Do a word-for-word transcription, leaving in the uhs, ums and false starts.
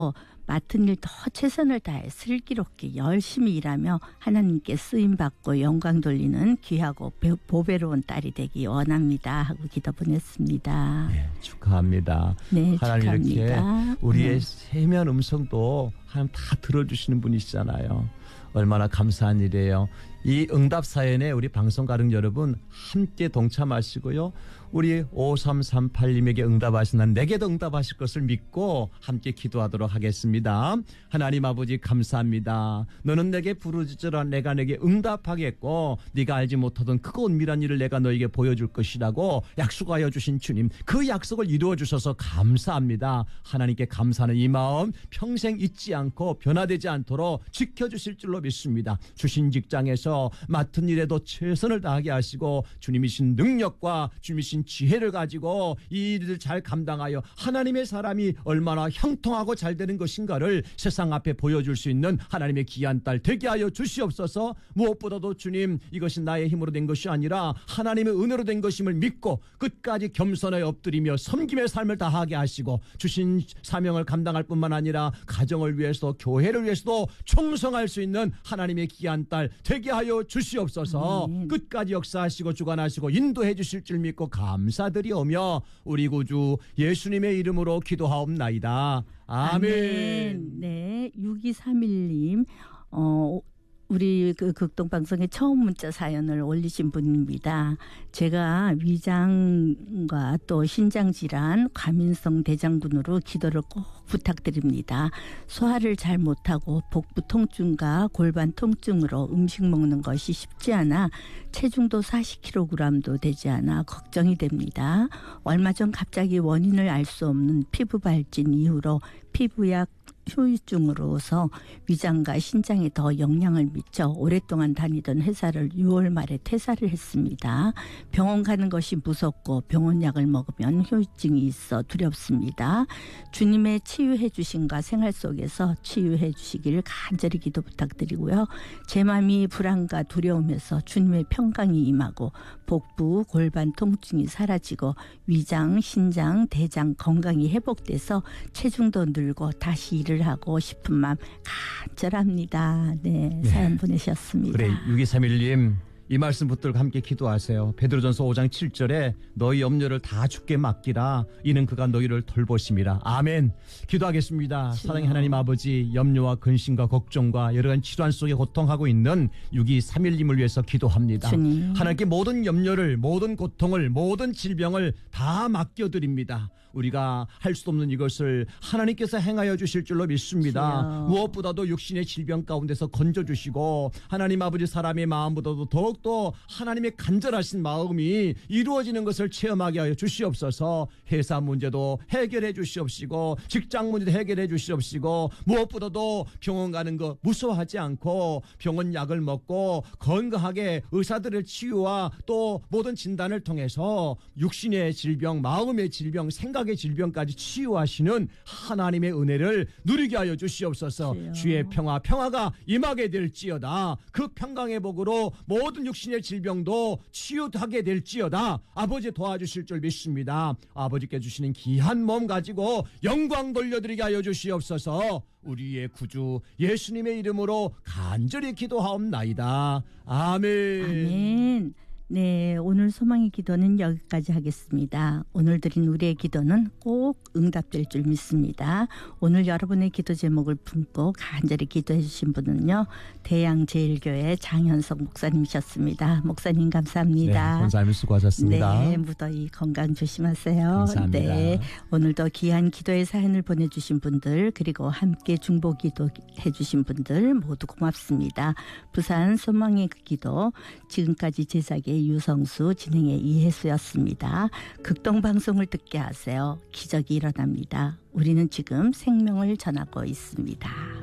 맡은 일 더 최선을 다해 슬기롭게 열심히 일하며 하나님께 쓰임받고 영광 돌리는 귀하고 보배로운 딸이 되기 원합니다 하고 기도 보냈습니다. 네, 축하합니다. 네, 하나님 축하합니다. 이렇게 우리의 네. 세미한 음성도 하나님 다 들어주시는 분이시잖아요. 얼마나 감사한 일이에요. 이 응답 사연에 우리 방송 가족 여러분 함께 동참하시고요. 우리 오삼삼팔님에게 응답하시는 내게도 응답하실 것을 믿고 함께 기도하도록 하겠습니다. 하나님 아버지 감사합니다. 너는 내게 부르짖으라 내가 내게 응답하겠고 네가 알지 못하던 크고 은밀한 일을 내가 너에게 보여줄 것이라고 약속하여 주신 주님, 그 약속을 이루어 주셔서 감사합니다. 하나님께 감사하는 이 마음 평생 잊지 않고 변화되지 않도록 지켜주실 줄로 믿습니다. 주신 직장에서 맡은 일에도 최선을 다하게 하시고 주님이신 능력과 주님이신 지혜를 가지고 이 일을 잘 감당하여 하나님의 사람이 얼마나 형통하고 잘 되는 것인가를 세상 앞에 보여줄 수 있는 하나님의 귀한 딸 되게 하여 주시옵소서. 무엇보다도 주님, 이것이 나의 힘으로 된 것이 아니라 하나님의 은혜로 된 것임을 믿고 끝까지 겸손하여 엎드리며 섬김의 삶을 다하게 하시고 주신 사명을 감당할 뿐만 아니라 가정을 위해서도 교회를 위해서도 충성할 수 있는 하나님의 귀한 딸 되게 하여 주시옵소서. 음. 끝까지 역사하시고 주관하시고 인도해 주실 줄 믿고 감사드리오며 우리 구주 예수님의 이름으로 기도하옵나이다. 아멘. 아멘. 네, 육이삼일님 어, 우리 그 극동방송에 처음 문자 사연을 올리신 분입니다. 제가 위장과 또 신장질환, 과민성 대장균으로 기도를 꼭 부탁드립니다. 소화를 잘 못하고 복부 통증과 골반 통증으로 음식 먹는 것이 쉽지 않아 체중도 사십 킬로그램도 되지 않아 걱정이 됩니다. 얼마 전 갑자기 원인을 알 수 없는 피부 발진 이후로 피부약 후유증으로서 위장과 신장에 더 영향을 미쳐 오랫동안 다니던 회사를 유월 말에 퇴사를 했습니다. 병원 가는 것이 무섭고 병원 약을 먹으면 후유증이 있어 두렵습니다. 주님의 치유해 주심과 생활 속에서 치유해 주시기를 간절히 기도 부탁드리고요. 제 마음이 불안과 두려움에서 주님의 평강이 임하고 복부, 골반 통증이 사라지고 위장, 신장, 대장 건강이 회복돼서 체중도 늘고 다시 일을 하고 싶은 마음 간절합니다. 네, 사연 네. 보내셨습니다. 그래, 육이삼일님 이 말씀 붙들고 함께 기도하세요. 베드로전서 오장 칠절에 너희 염려를 다 주께 맡기라. 이는 그가 너희를 돌보심이라. 아멘. 기도하겠습니다. 주여. 사랑의 하나님 아버지, 염려와 근심과 걱정과 여러 가지 질환 속에 고통하고 있는 육이삼일님을 위해서 기도합니다. 주님. 하나님께 모든 염려를, 모든 고통을, 모든 질병을 다 맡겨드립니다. 우리가 할 수 없는 이것을 하나님께서 행하여 주실 줄로 믿습니다. 주여. 무엇보다도 육신의 질병 가운데서 건져주시고 하나님 아버지 사람의 마음보다도 더욱더 하나님의 간절하신 마음이 이루어지는 것을 체험하게 하여 주시옵소서. 회사 문제도 해결해 주시옵시고 직장 문제도 해결해 주시옵시고 무엇보다도 병원 가는 거 무서워하지 않고 병원 약을 먹고 건강하게 의사들의 치유와 또 모든 진단을 통해서 육신의 질병, 마음의 질병, 생각 의 질병까지 치유하시는 하나님의 은혜를 누리게 하여 주시옵소서. 주여. 주의 평화 평화가 임하게 될지어다. 그 평강의 복으로 모든 육신의 질병도 치유하게 될지어다. 아버지 도와주실 줄 믿습니다. 아버지께 주시는 귀한 몸 가지고 영광 돌려드리게 하여 주시옵소서. 우리의 구주 예수님의 이름으로 간절히 기도하옵나이다. 아멘. 아멘. 네, 오늘 소망의 기도는 여기까지 하겠습니다. 오늘 드린 우리의 기도는 꼭 응답될 줄 믿습니다. 오늘 여러분의 기도 제목을 품고 간절히 기도해 주신 분은요, 대양제일교회 장현석 목사님이셨습니다. 목사님 감사합니다. 네, 권사님 수고하셨습니다. 네, 무더위 건강 조심하세요. 감사합니다. 네, 오늘도 귀한 기도의 사연을 보내주신 분들 그리고 함께 중보 기도해 주신 분들 모두 고맙습니다. 부산 소망의 기도 지금까지 제작의 유성수, 진행의 이혜수였습니다. 극동방송을 듣게 하세요. 기적이 일어납니다. 우리는 지금 생명을 전하고 있습니다.